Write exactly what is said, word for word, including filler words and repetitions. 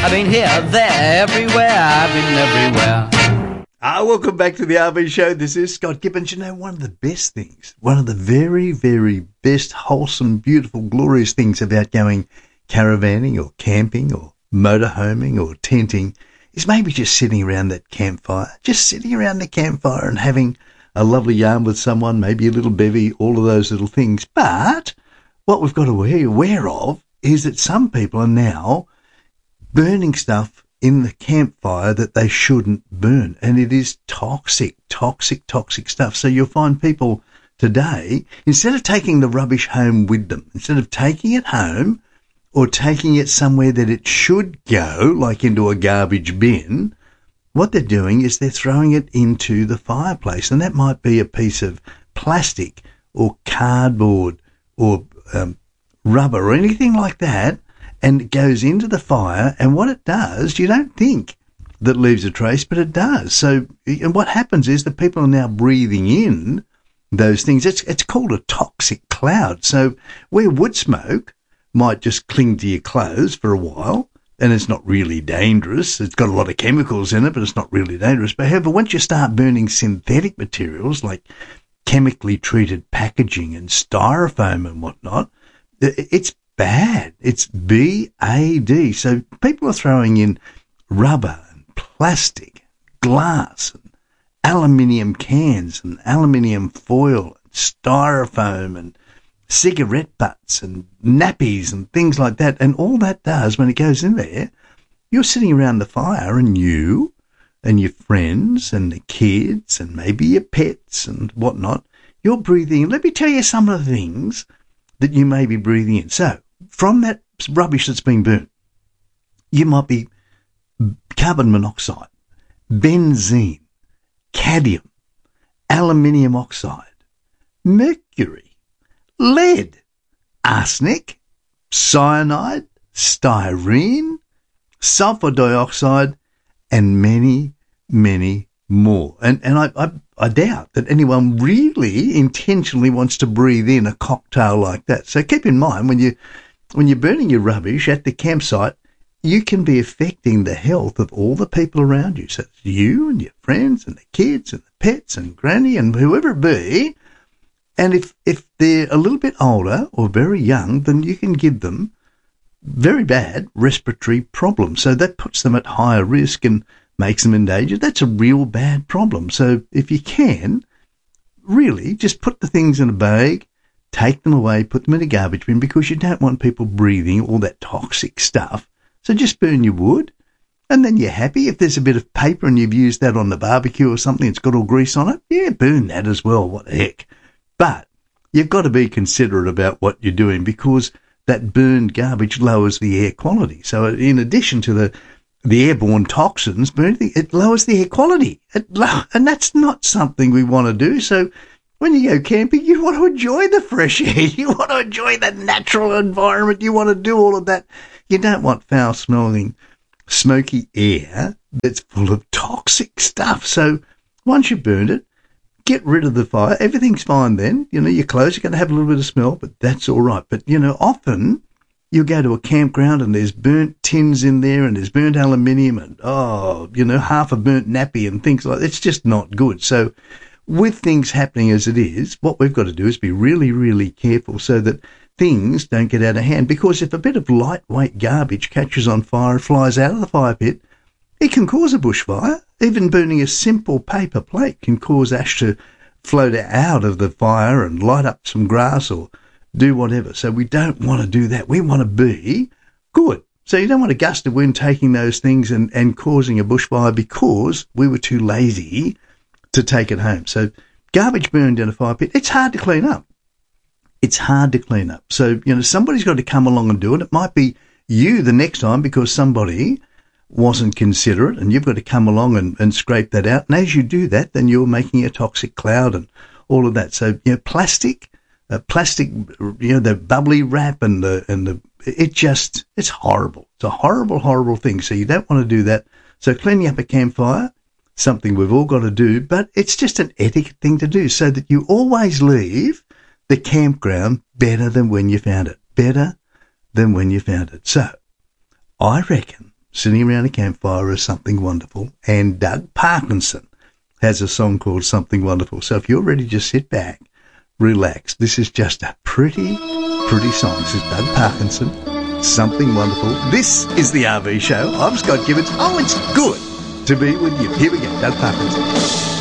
I've been here, there, everywhere. I've been everywhere. Ah, welcome back to the R V Show. This is Scott Gibbons. You know, one of the best things, one of the very, very best, wholesome, beautiful, glorious things about going caravanning or camping or motorhoming or tenting is maybe just sitting around that campfire, just sitting around the campfire and having a lovely yarn with someone, maybe a little bevy, all of those little things. But what we've got to be aware of is that some people are now burning stuff in the campfire that they shouldn't burn. And it is toxic, toxic, toxic stuff. So you'll find people today, instead of taking the rubbish home with them, instead of taking it home or taking it somewhere that it should go, like into a garbage bin, what they're doing is they're throwing it into the fireplace. And that might be a piece of plastic or cardboard or um, rubber or anything like that. And it goes into the fire, and what it does, you don't think that leaves a trace, but it does. So, and what happens is that people are now breathing in those things. It's it's called a toxic cloud. So, where wood smoke might just cling to your clothes for a while, and it's not really dangerous. It's got a lot of chemicals in it, but it's not really dangerous. But however, once you start burning synthetic materials like chemically treated packaging and styrofoam and whatnot, it's bad. It's B A D. So people are throwing in rubber and plastic, glass and aluminium cans and aluminium foil and styrofoam and cigarette butts and nappies and things like that. And all that does, when it goes in there, you're sitting around the fire and you and your friends and the kids and maybe your pets and whatnot, you're breathing in. Let me tell you some of the things that you may be breathing in. So, from that rubbish that's been burnt, you might be carbon monoxide, benzene, cadmium, aluminium oxide, mercury, lead, arsenic, cyanide, styrene, sulfur dioxide, and many, many more. And and I, I I doubt that anyone really intentionally wants to breathe in a cocktail like that. So keep in mind, when you when you're burning your rubbish at the campsite, you can be affecting the health of all the people around you. So it's you and your friends and the kids and the pets and granny and whoever it be. And if if they're a little bit older or very young, then you can give them very bad respiratory problems. So that puts them at higher risk and makes them endangered. That's a real bad problem. So if you can, really just put the things in a bag, take them away, put them in a garbage bin, because you don't want people breathing all that toxic stuff. So just burn your wood, and then you're happy. If there's a bit of paper and you've used that on the barbecue or something, it's got all grease on it, yeah, burn that as well. What the heck? But you've got to be considerate about what you're doing, because that burned garbage lowers the air quality. So in addition to the the airborne toxins, burning, it lowers the air quality. It lo- and that's not something we want to do. So when you go camping, you want to enjoy the fresh air. You want to enjoy the natural environment. You want to do all of that. You don't want foul-smelling, smoky air that's full of toxic stuff. So once you've burned it, get rid of the fire. Everything's fine then. You know, your clothes are going to have a little bit of smell, but that's all right. But, you know, often you go to a campground and there's burnt tins in there and there's burnt aluminium and, oh, you know, half a burnt nappy and things like that. It's just not good. So with things happening as it is, what we've got to do is be really, really careful so that things don't get out of hand. Because if a bit of lightweight garbage catches on fire and flies out of the fire pit, it can cause a bushfire. Even burning a simple paper plate can cause ash to float out of the fire and light up some grass or do whatever. So we don't want to do that. We want to be good. So you don't want a gust of wind taking those things and, and causing a bushfire because we were too lazy to take it home. So garbage burned in a fire pit, it's hard to clean up. It's hard to clean up. So, you know, somebody's got to come along and do it. It might be you the next time because somebody wasn't considerate and you've got to come along and, and scrape that out. And as you do that, then you're making a toxic cloud and all of that. So, you know, plastic, uh, plastic, you know, the bubbly wrap and the, and the, it just, it's horrible. It's a horrible, horrible thing. So you don't want to do that. So cleaning up a campfire, something we've all got to do, but it's just an etiquette thing to do so that you always leave the campground better than when you found it. Better than when you found it. So I reckon sitting around a campfire is something wonderful. And Doug Parkinson has a song called Something Wonderful. So if you're ready, just sit back, relax. This is just a pretty, pretty song. This is Doug Parkinson, Something Wonderful. This is the R V Show. I'm Scott Gibbons. Oh, it's good to be with you. Here we go, Doug Parkinson.